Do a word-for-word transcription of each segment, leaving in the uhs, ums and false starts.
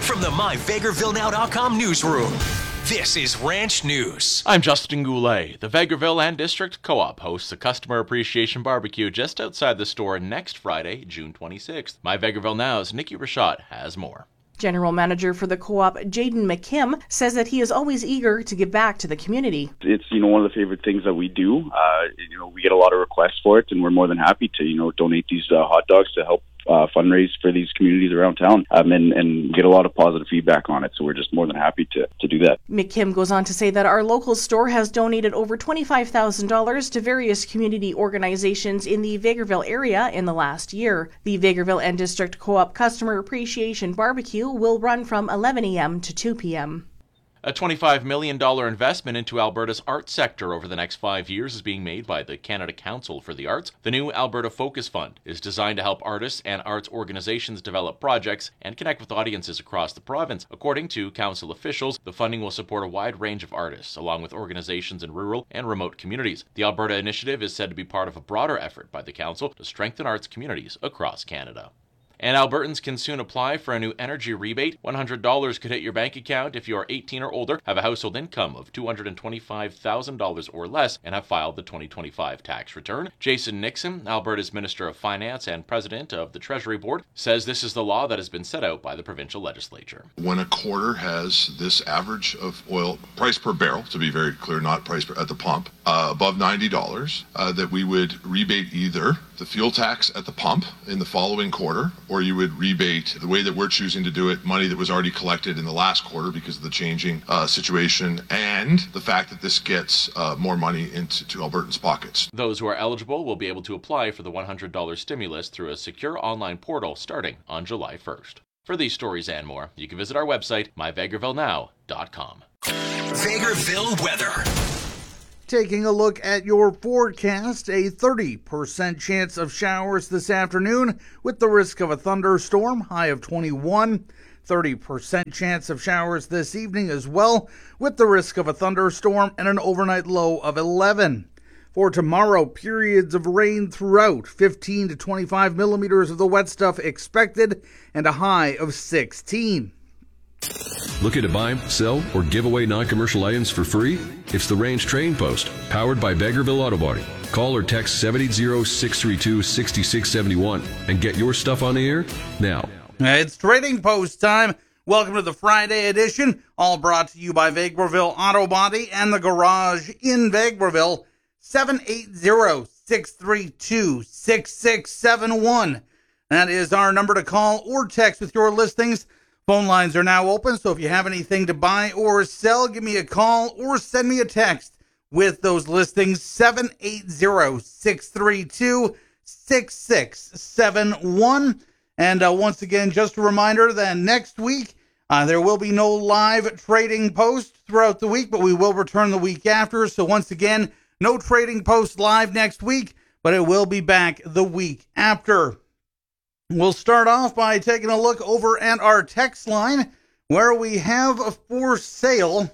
From the my vegreville now dot com newsroom, this is Ranch News. I'm Justin Goulet. The Vegreville and District Co-op hosts a customer appreciation barbecue just outside the store next Friday, June twenty-sixth. My Vegreville Now's Nikki Rashad has more. General Manager for the co-op, Jaden McKim, says that he is always eager to give back to the community. It's, you know, one of the favorite things that we do. Uh, you know, we get a lot of requests for it, and we're more than happy to, you know, donate these uh, hot dogs to help uh, fundraise for these communities around town, um, and, and get a lot of positive feedback on it. So we're just more than happy to, to do that. McKim goes on to say that our local store has donated over twenty-five thousand dollars to various community organizations in the Vegreville area in the last year. The Vegreville and District Co-op Customer Appreciation Barbecue will run from eleven a.m. to two p.m. A twenty-five million dollars investment into Alberta's arts sector over the next five years is being made by the Canada Council for the Arts. The new Alberta Focus Fund is designed to help artists and arts organizations develop projects and connect with audiences across the province. According to council officials, the funding will support a wide range of artists, along with organizations in rural and remote communities. The Alberta initiative is said to be part of a broader effort by the council to strengthen arts communities across Canada. And Albertans can soon apply for a new energy rebate. one hundred dollars could hit your bank account if you are eighteen or older, have a household income of two hundred twenty-five thousand dollars or less, and have filed the twenty twenty-five tax return. Jason Nixon, Alberta's Minister of Finance and President of the Treasury Board, says this is the law that has been set out by the provincial legislature. When a quarter has this average of oil price per barrel, to be very clear, not price per, at the pump, uh, above ninety dollars, uh, that we would rebate either the fuel tax at the pump in the following quarter, or you would rebate, the way that we're choosing to do it, money that was already collected in the last quarter because of the changing uh, situation and the fact that this gets uh, more money into to Albertans' pockets. Those who are eligible will be able to apply for the one hundred dollars stimulus through a secure online portal starting on July first. For these stories and more, you can visit our website, my vegreville now dot com. Vegreville weather. Taking a look at your forecast, a thirty percent chance of showers this afternoon with the risk of a thunderstorm, high of twenty-one. thirty percent chance of showers this evening as well with the risk of a thunderstorm and an overnight low of eleven. For tomorrow, periods of rain throughout, fifteen to twenty-five millimeters of the wet stuff expected and a high of sixteen. Looking to buy, sell, or give away non-commercial items for free? It's the Range Trading Post, powered by Vegreville Auto Body. Call or text seven eight zero, six three two, six six seven one and get your stuff on the air now. It's Trading Post time. Welcome to the Friday edition, all brought to you by Vegreville Auto Body and the Garage in Vegreville. seven eight zero, six three two, six six seven one. That is our number to call or text with your listings. Phone lines are now open, so if you have anything to buy or sell, give me a call or send me a text with those listings, seven eight zero, six three two, six six seven one. And uh, once again, just a reminder that next week, uh, there will be no live Trading Post throughout the week, but we will return the week after. So once again, no Trading Post live next week, but it will be back the week after. We'll start off by taking a look over at our text line where we have for sale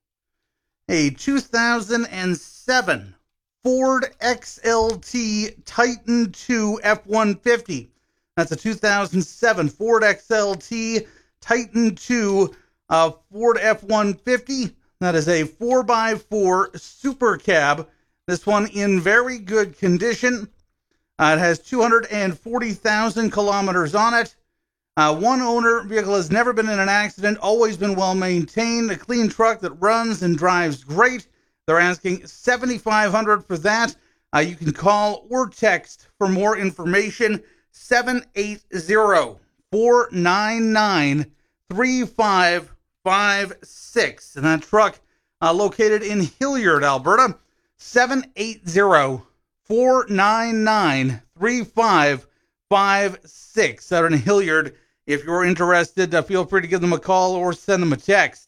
a two thousand seven Ford X L T Titan two F one fifty. That's a two thousand seven Ford X L T Titan two uh, Ford F one fifty. That is a four by four Super Cab. This one in very good condition. Uh, it has two hundred forty thousand kilometers on it. Uh, one owner, vehicle has never been in an accident, always been well maintained, a clean truck that runs and drives great. They're asking seven thousand five hundred dollars for that. Uh, you can call or text for more information, seven eight zero, four nine nine, three five five six. And that truck uh, located in Hilliard, Alberta, seven eight zero, four nine nine, three five five six. Out in Hilliard. If you're interested, uh, feel free to give them a call or send them a text.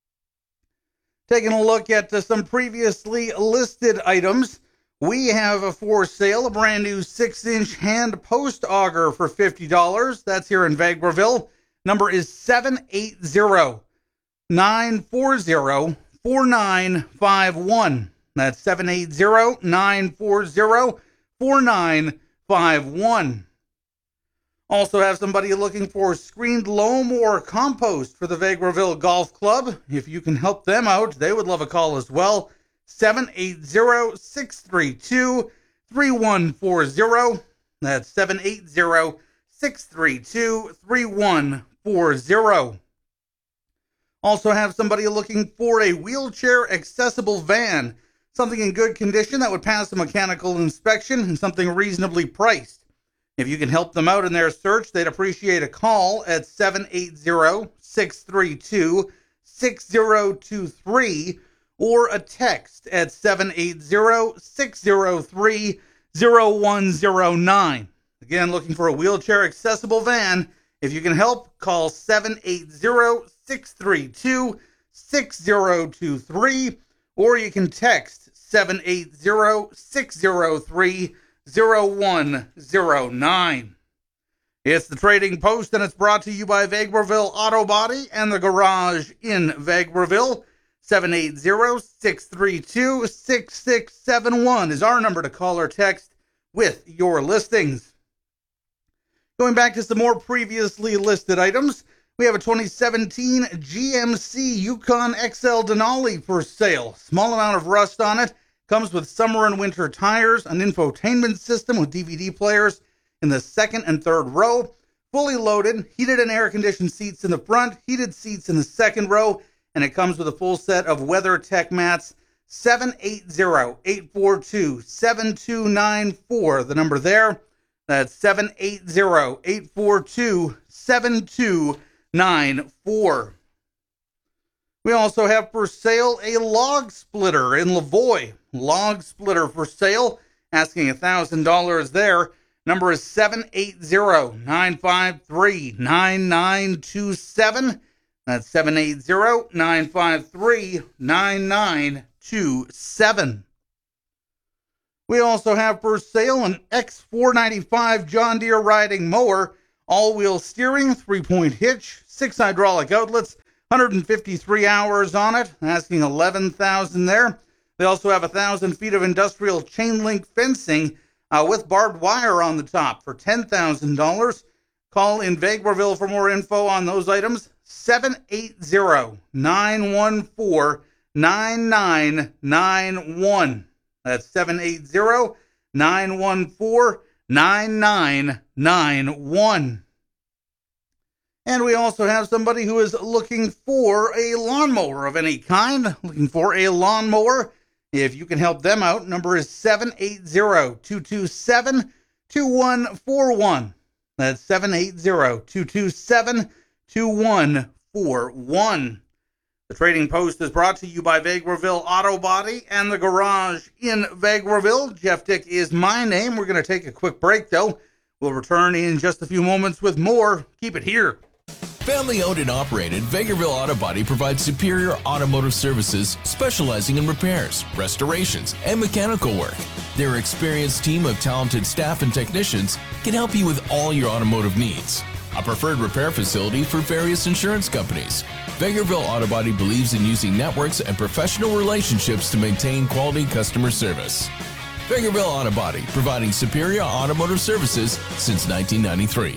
Taking a look at uh, some previously listed items, we have uh, for sale a brand new six inch hand post auger for fifty dollars. That's here in Vegreville. Number is seven eight zero, nine four zero, four nine five one. That's seven eight zero, nine four zero, four nine five one. Also have somebody looking for screened loam or compost for the Vegreville Golf Club. If you can help them out, they would love a call as well. seven eight zero, six three two, three one four zero. That's seven eight zero, six three two, three one four zero. Also have somebody looking for a wheelchair accessible van, something in good condition that would pass a mechanical inspection and something reasonably priced. If you can help them out in their search, they'd appreciate a call at seven eight zero, six three two, six zero two three or a text at seven eight zero, six zero three, zero one zero nine. Again, looking for a wheelchair accessible van. If you can help, call seven eight zero, six three two, six zero two three or you can text seven eight zero, six zero three, zero one zero nine. It's the Trading Post, and it's brought to you by Vegreville Auto Body and the Garage in Vegreville. seven eight zero, six three two, six six seven one is our number to call or text with your listings. Going back to some more previously listed items, we have a twenty seventeen G M C Yukon X L Denali for sale. Small amount of rust on it. Comes with summer and winter tires, an infotainment system with D V D players in the second and third row, fully loaded, heated and air-conditioned seats in the front, heated seats in the second row, and it comes with a full set of WeatherTech mats. seven eight zero, eight four two, seven two nine four, the number there. That's seven eight zero, eight four two, seven two nine four. We also have for sale a log splitter in Lavoie. Log splitter for sale, asking one thousand dollars there. Number is seven eight zero, nine five three, nine nine two seven. That's seven eight zero, nine five three, nine nine two seven. We also have for sale an X four ninety-five John Deere riding mower, all-wheel steering, three-point hitch, six hydraulic outlets, one hundred fifty-three hours on it, asking eleven thousand dollars there. They also have one thousand feet of industrial chain link fencing uh, with barbed wire on the top for ten thousand dollars. Call in Vegreville for more info on those items. seven eight zero, nine one four, nine nine nine one. That's seven eight zero, nine one four, nine nine nine one. And we also have somebody who is looking for a lawnmower of any kind, looking for a lawnmower. If you can help them out, number is seven eight zero, two two seven, two one four one. That's seven eight zero, two two seven, two one four one. The Trading Post is brought to you by Vegreville Auto Body and the Garage in Vegreville. Jeff Dick is my name. We're going to take a quick break, though. We'll return in just a few moments with more. Keep it here. Family owned and operated, Vegreville Auto Body provides superior automotive services specializing in repairs, restorations, and mechanical work. Their experienced team of talented staff and technicians can help you with all your automotive needs. A preferred repair facility for various insurance companies. Vegreville Auto Body believes in using networks and professional relationships to maintain quality customer service. Vegreville Auto Body, providing superior automotive services since nineteen ninety-three.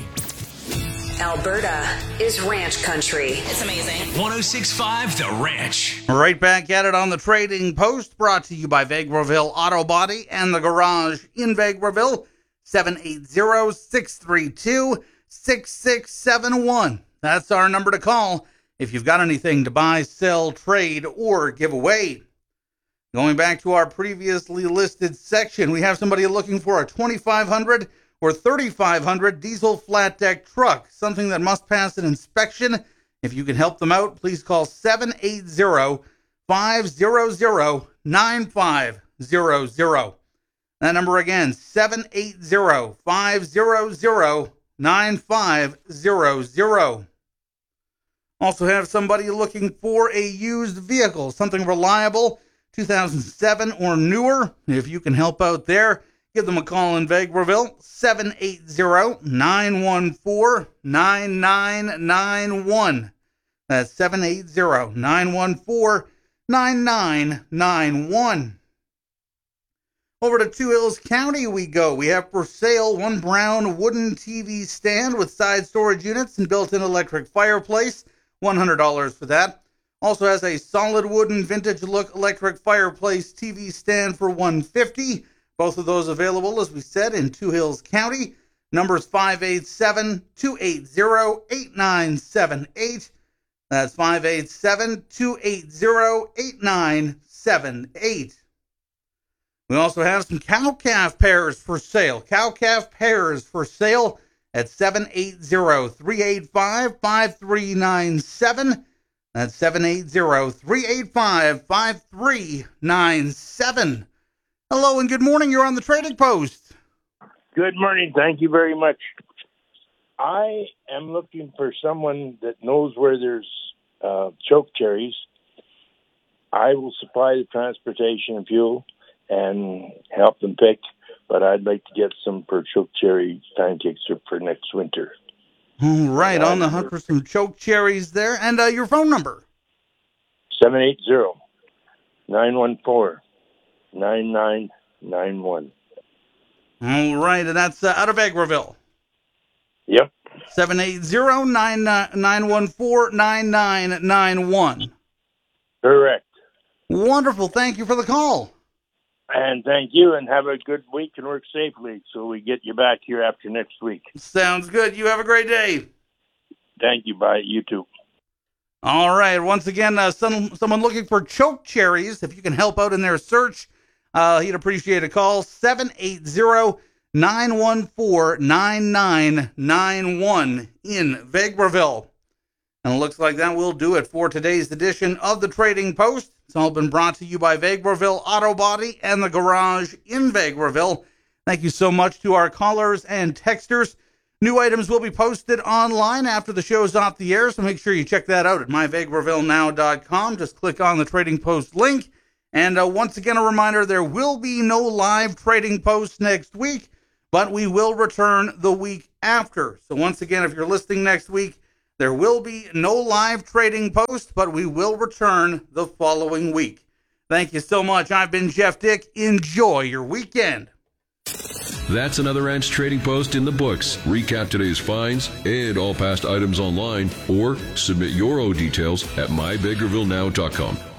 Alberta is ranch country. It's amazing. one oh six point five The Ranch. Right back at it on the Trading Post, brought to you by Vegreville Auto Body and the Garage in Vegreville. seven eight zero, six three two, six six seven one. That's our number to call if you've got anything to buy, sell, trade, or give away. Going back to our previously listed section, we have somebody looking for a twenty-five hundred or thirty-five hundred diesel flat deck truck, something that must pass an inspection. If you can help them out, please call seven eight zero, five zero zero, nine five zero zero. That number again, seven eight zero, five zero zero, nine five zero zero. Also have somebody looking for a used vehicle, something reliable, two thousand seven or newer. If you can help out there, give them a call in Vegreville, seven eight zero, nine one four, nine nine nine one. That's seven eight zero, nine one four, nine nine nine one. Over to Two Hills County we go. We have for sale one brown wooden T V stand with side storage units and built-in electric fireplace. one hundred dollars for that. Also has a solid wooden vintage look electric fireplace T V stand for one hundred fifty dollars. Both of those available, as we said, in Two Hills County. Numbers five eight seven, two eight zero, eight nine seven eight. That's five eight seven, two eight zero, eight nine seven eight. We also have some cow-calf pairs for sale. Cow-calf pairs for sale at seven eight zero, three eight five, five three nine seven. That's seven eight zero, three eight five, five three nine seven. Hello and good morning. You're on the Trading Post. Good morning. Thank you very much. I am looking for someone that knows where there's uh, choke cherries. I will supply the transportation and fuel and help them pick, but I'd like to get some for choke cherry pancakes for next winter. All right, on the hunt for some choke cherries there. And uh, your phone number? seven eight zero, nine one four, nine nine nine one. All right, and that's uh, out of Vegreville. Yep. seven eight zero, nine one four, nine nine nine one. Correct. Wonderful. Thank you for the call. And thank you, and have a good week and work safely so we get you back here after next week. Sounds good. You have a great day. Thank you. Bye. You too. All right. Once again, uh, some, someone looking for choke cherries. If you can help out in their search, uh, he'd appreciate a call. seven eight zero, nine one four, nine nine nine one in Vegreville. And it looks like that will do it for today's edition of the Trading Post. It's all been brought to you by Vegreville Auto Body and the Garage in Vegreville. Thank you so much to our callers and texters. New items will be posted online after the show's off the air, so make sure you check that out at my vegreville now dot com. Just click on the Trading Post link. And uh, once again, a reminder, there will be no live Trading Post next week, but we will return the week after. So once again, if you're listening next week, there will be no live Trading Post, but we will return the following week. Thank you so much. I've been Jeff Dick. Enjoy your weekend. That's another Ranch Trading Post in the books. Recap today's finds and all past items online, or submit your own details at my vegreville now dot com.